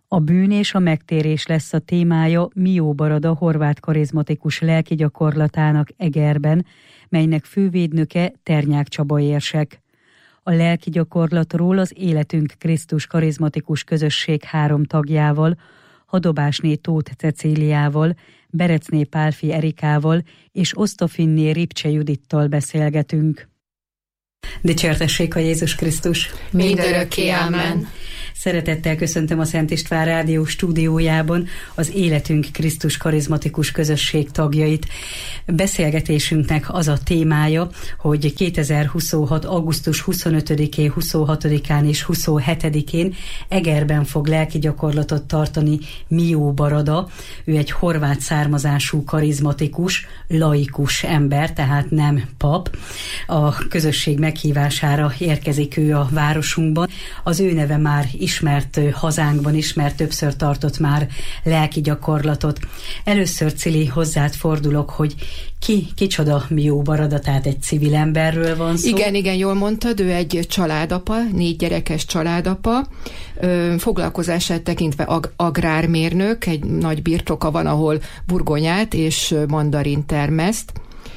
A bűn és a megtérés lesz a témája Mió Barada horvát karizmatikus lelkigyakorlatának Egerben, melynek fővédnöke Ternyák Csaba érsek. A lelkigyakorlatról az Életünk Krisztus karizmatikus közösség 3 tagjával, Hadobásné Tóth Cecíliával, Berecné Pálfi Erikával és Osztofinné Ripcse Judittal beszélgetünk. Dicsértessék a Jézus Krisztus! Mindörökké, ámen! Szeretettel köszöntöm a Szent István Rádió stúdiójában az Életünk Krisztus karizmatikus közösség tagjait. Beszélgetésünknek az a témája, hogy 2026. augusztus 25-én, 26-án és 27-én Egerben fog lelkigyakorlatot tartani Mió Barada. Ő egy horvát származású karizmatikus, laikus ember, tehát nem pap. A közösség meghívására érkezik ő a városunkban. Az ő neve már ismert hazánkban is, mert többször tartott már lelki gyakorlatot. Először, Cili, hozzád fordulok, hogy kicsoda Mió Barada, tehát egy civil emberről van szó. Igen, jól mondtad, ő egy családapa, 4 gyerekes családapa, foglalkozását tekintve agrármérnök, egy nagy birtoka van, ahol burgonyát és mandarin termeszt.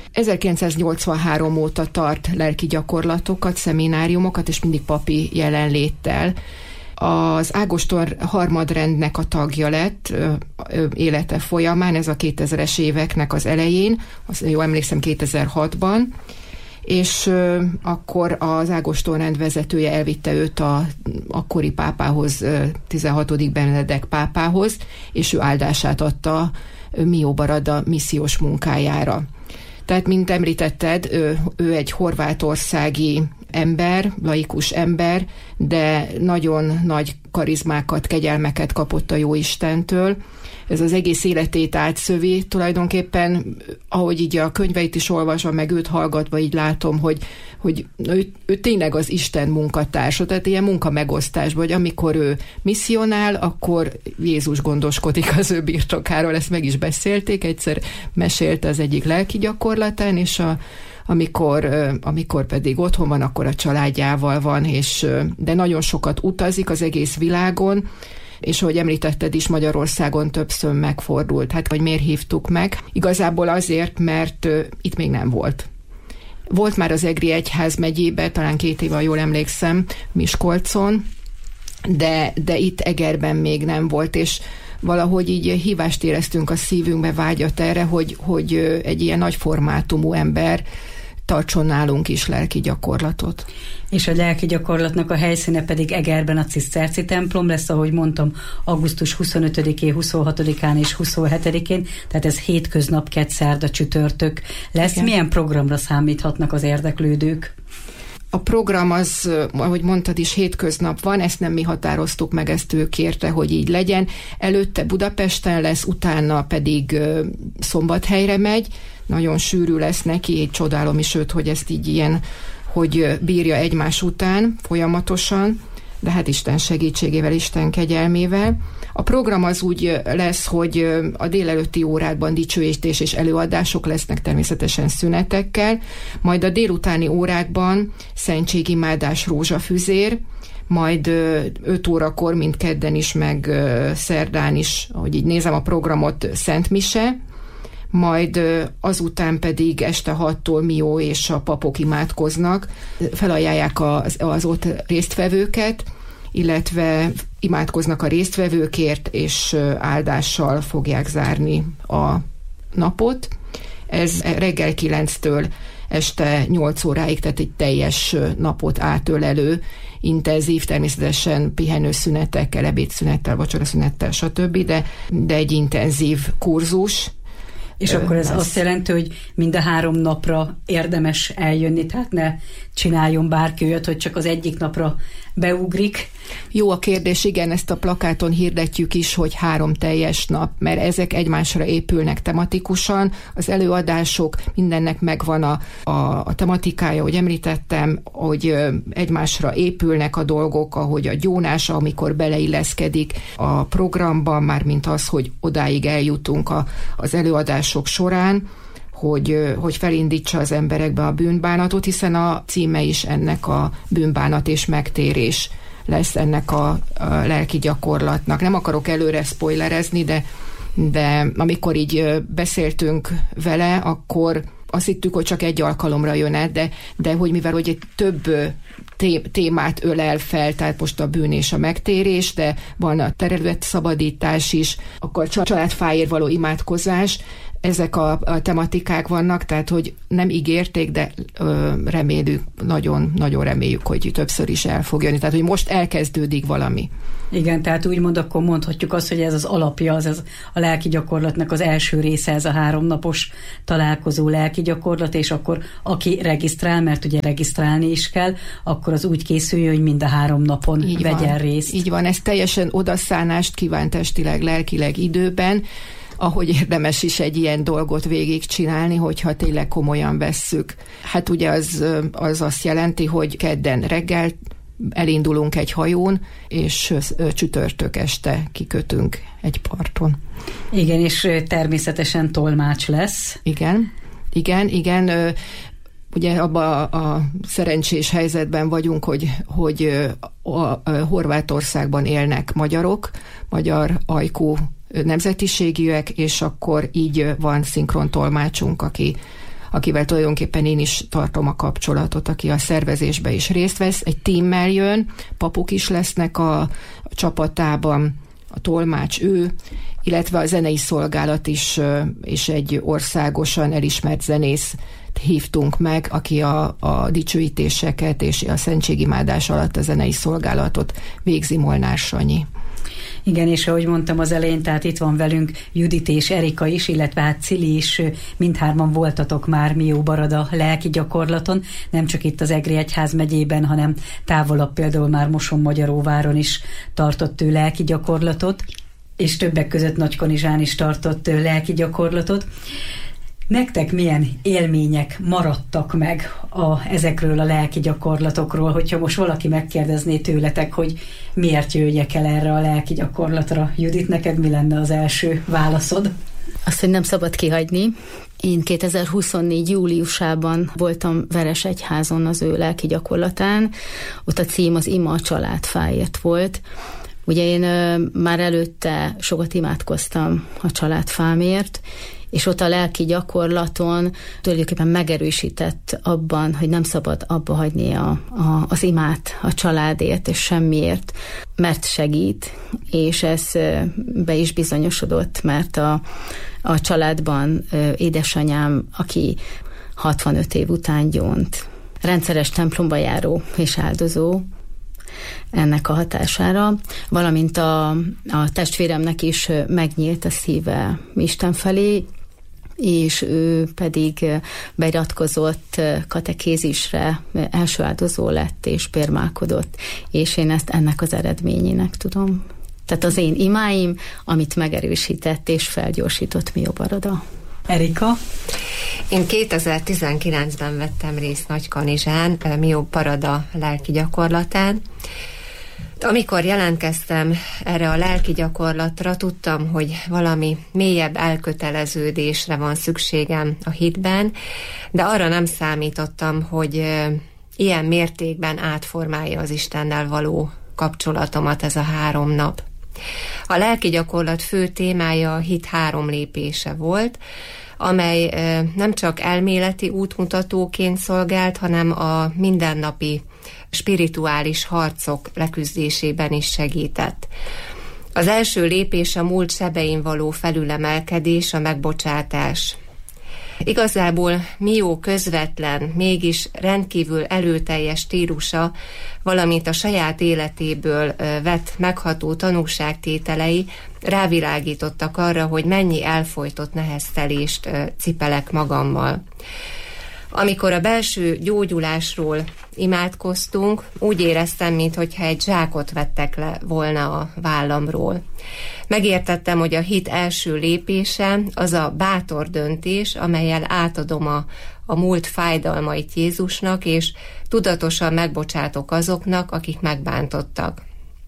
1983 óta tart lelki gyakorlatokat, szemináriumokat, és mindig papi jelenléttel. Az Ágoston harmadrendnek a tagja lett élete folyamán, ez a 2000-es éveknek az elején, jól emlékszem 2006-ban, és akkor az Ágoston rend vezetője elvitte őt a akkori pápához, 16. Benedek pápához, és ő áldását adta Mió Barada missziós munkájára. Tehát, mint említetted, ő egy horvátországi ember, laikus ember, de nagyon nagy karizmákat, kegyelmeket kapott a Jóistentől. Ez az egész életét átszövi. Tulajdonképpen, ahogy így a könyveit is olvasva, meg őt hallgatva, így látom, hogy ő tényleg az Isten munkatársa, tehát ilyen munkamegosztásban, hogy amikor ő misszionál, akkor Jézus gondoskodik az ő birtokáról, ezt meg is beszélték, egyszer mesélte az egyik lelki gyakorlatán, és amikor pedig otthon van, akkor a családjával van, de nagyon sokat utazik az egész világon, és ahogy említetted is, Magyarországon többször megfordult. Hát, hogy miért hívtuk meg? Igazából azért, mert itt még nem volt. Volt már az Egri Egyház megyében, talán 2 éve, jól emlékszem, Miskolcon, de itt Egerben még nem volt, és valahogy így hívást éreztünk a szívünkbe, vágyat erre, hogy egy ilyen nagy formátumú ember tartson nálunk is lelki gyakorlatot. És a lelki gyakorlatnak a helyszíne pedig Egerben a Ciszterci templom lesz, ahogy mondtam, augusztus 25-én, 26-án és 27-én, tehát ez hétköznap, kedszerda, csütörtök lesz. Igen. Milyen programra számíthatnak az érdeklődők? A program az, ahogy mondtad is, hétköznap van, ezt nem mi határoztuk meg, ezt ő kérte, hogy így legyen. Előtte Budapesten lesz, utána pedig Szombathelyre megy, nagyon sűrű lesz neki, így csodálom is őt, hogy ezt így ilyen, hogy bírja egymás után folyamatosan, de hát Isten segítségével, Isten kegyelmével. A program az úgy lesz, hogy a délelőtti órákban dicsőítés és előadások lesznek, természetesen szünetekkel, majd a délutáni órákban szentségimádás, rózsafüzér, majd 5 órakor, mint kedden is, meg szerdán is, ahogy így nézem a programot, szentmise, majd azután pedig este 6-tól Mió és a papok imádkoznak, felajánlják az ott résztvevőket, illetve imádkoznak a résztvevőkért, és áldással fogják zárni a napot. Ez reggel 9-től este 8 óráig, tehát egy teljes napot átölelő, intenzív, természetesen pihenőszünetekkel, ebédszünettel, vacsoraszünettel, stb., de egy intenzív kurzus. És akkor ez azt jelenti, hogy mind a 3 napra érdemes eljönni, tehát ne csináljon bárki olyat, hogy csak az egyik napra beugrik. Jó a kérdés, igen, ezt a plakáton hirdetjük is, hogy 3 teljes nap, mert ezek egymásra épülnek tematikusan, az előadások, mindennek megvan a tematikája, hogy említettem, hogy egymásra épülnek a dolgok, ahogy a gyónás, amikor beleilleszkedik a programban, mármint az, hogy odáig eljutunk az előadások során, hogy felindítsa az emberekbe a bűnbánatot, hiszen a címe is ennek a bűnbánat és megtérés lesz ennek a lelki gyakorlatnak. Nem akarok előre spoilerezni, de amikor így beszéltünk vele, akkor azt hittük, hogy csak egy alkalomra jön át, de hogy mivel hogy egy több témát ölel fel, tehát most a bűn és a megtérés, de van a területszabadítás is, akkor családfáért való imádkozás, ezek a tematikák vannak, tehát hogy nem ígérték, de reméljük, nagyon reméljük, hogy többször is el fog jönni. Tehát, hogy most elkezdődik valami. Igen, tehát úgymond akkor mondhatjuk azt, hogy ez az alapja, az a lelki gyakorlatnak az első része, ez a 3 napos találkozó lelki gyakorlat, és akkor aki regisztrál, mert ugye regisztrálni is kell, akkor az úgy készüljön, hogy mind a 3 napon így vegyen részt. Így van, ez teljesen odaszánást kíván testileg, lelkileg, időben, ahogy érdemes is egy ilyen dolgot végigcsinálni, hogyha tényleg komolyan vesszük. Hát ugye az azt jelenti, hogy kedden reggel elindulunk egy hajón, és csütörtök este kikötünk egy parton. Igen, és természetesen tolmács lesz. Igen. Ugye abban a szerencsés helyzetben vagyunk, hogy a Horvátországban élnek magyarok, magyar ajkú nemzetiségűek, és akkor így van szinkrontolmácsunk, akivel tulajdonképpen én is tartom a kapcsolatot, aki a szervezésbe is részt vesz. Egy tímmel jön, papok is lesznek a csapatában, a tolmács ő, illetve a zenei szolgálat is, és egy országosan elismert zenész hívtunk meg, aki a dicsőítéseket és a szentségimádás alatt a zenei szolgálatot végzi, Molnár Sanyi. Igen, és ahogy mondtam az elején, tehát itt van velünk Judit és Erika is, illetve hát Cili is, mindhárman voltatok már Mióbarada lelki gyakorlaton, nem csak itt az Egri Egyházmegyében, hanem távolabb például már Mosonmagyaróváron is tartott ő lelki gyakorlatot, és többek között Nagykanizsán is tartott lelki gyakorlatot. Nektek milyen élmények maradtak meg ezekről a lelki gyakorlatokról, hogyha most valaki megkérdezné tőletek, hogy miért jöjjek el erre a lelki gyakorlatra? Judit, neked mi lenne az első válaszod? Azt, hogy nem szabad kihagyni. Én 2024. júliusában voltam Veresegyházon az ő lelki gyakorlatán. Ott a cím az Ima a családfáért volt. Ugye én már előtte sokat imádkoztam a családfámért, és ott a lelki gyakorlaton tulajdonképpen megerősített abban, hogy nem szabad abba hagyni az imát a családért és semmiért, mert segít, és ez be is bizonyosodott, mert a családban édesanyám, aki 65 év után gyónt, rendszeres templomba járó és áldozó, ennek a hatására, valamint a testvéremnek is megnyílt a szíve Isten felé, és ő pedig beiratkozott katekézisre, első áldozó lett és bérmálkodott, és én ezt ennek az eredményének tudom. Tehát az én imáim, amit megerősített és felgyorsított Mióbarada. Erika? Én 2019-ben vettem részt Nagykanizsán, Mióbarada lelki gyakorlatán. Amikor jelentkeztem erre a lelki gyakorlatra, tudtam, hogy valami mélyebb elköteleződésre van szükségem a hitben, de arra nem számítottam, hogy ilyen mértékben átformálja az Istennel való kapcsolatomat ez a 3 nap. A lelki gyakorlat fő témája a hit 3 lépése volt, amely nem csak elméleti útmutatóként szolgált, hanem a mindennapi spirituális harcok leküzdésében is segített. Az első lépés a múlt sebein való felülemelkedés, a megbocsátás. Igazából Mió közvetlen, mégis rendkívül erőteljes stílusa, valamint a saját életéből vett megható tanúságtételei rávilágítottak arra, hogy mennyi elfojtott neheztelést cipelek magammal. Amikor a belső gyógyulásról imádkoztunk, úgy éreztem, mintha egy zsákot vettek le volna a vállamról. Megértettem, hogy a hit első lépése az a bátor döntés, amellyel átadom a múlt fájdalmait Jézusnak, és tudatosan megbocsátok azoknak, akik megbántottak.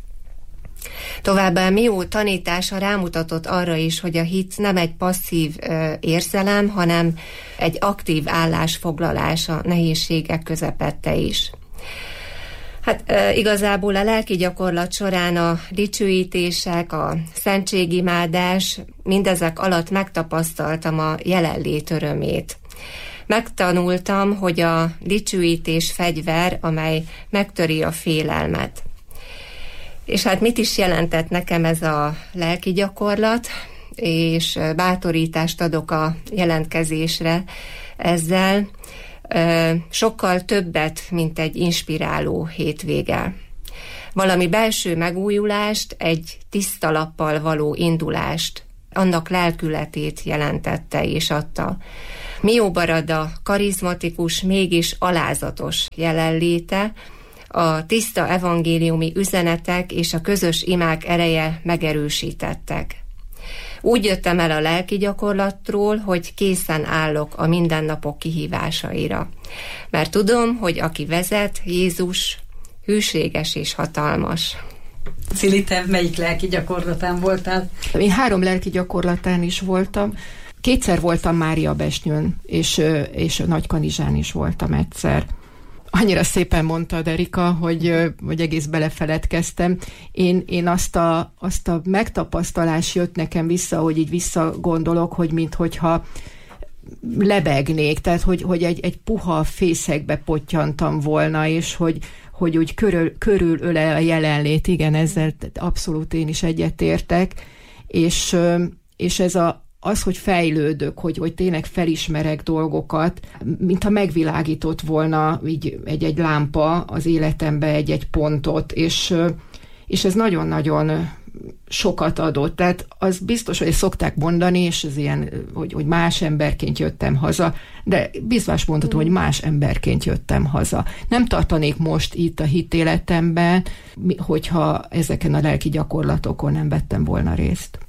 Továbbá Mió tanítása rámutatott arra is, hogy a hit nem egy passzív érzelem, hanem egy aktív állásfoglalás a nehézségek közepette is. Hát igazából a lelki gyakorlat során a dicsőítések, a szentségimádás, mindezek alatt megtapasztaltam a jelenlét örömét. Megtanultam, hogy a dicsőítés fegyver, amely megtöri a félelmet. És hát mit is jelentett nekem ez a lelki gyakorlat, és bátorítást adok a jelentkezésre ezzel, sokkal többet, mint egy inspiráló hétvége. Valami belső megújulást, egy tiszta lappal való indulást, annak lelkületét jelentette és adta. Mió Barada karizmatikus, mégis alázatos jelenléte, a tiszta evangéliumi üzenetek és a közös imák ereje megerősítettek. Úgy jöttem el a lelki gyakorlatról, hogy készen állok a mindennapok kihívásaira. Mert tudom, hogy aki vezet, Jézus, hűséges és hatalmas. Cili, te melyik lelki gyakorlatán voltál? Én 3 lelki gyakorlatán is voltam. 2-szer voltam Máriabesnyőn, és Nagykanizsán is voltam egyszer. Annyira szépen mondtad, Erika, hogy egész belefeledkeztem. Én azt a megtapasztalás jött nekem vissza, hogy így visszagondolok, hogy minthogyha lebegnék, tehát hogy egy puha fészekbe pottyantam volna, és hogy úgy körülöle a jelenlét, igen, ezzel abszolút én is egyetértek, és ez az, hogy fejlődök, hogy tényleg felismerek dolgokat, mintha megvilágított volna így egy lámpa az életembe egy pontot, és ez nagyon-nagyon sokat adott. Tehát az biztos, hogy szokták mondani, és ez ilyen, hogy más emberként jöttem haza, de biztos mondhatom, hogy más emberként jöttem haza. Nem tartanék most itt a hitéletemben, hogyha ezeken a lelki gyakorlatokon nem vettem volna részt.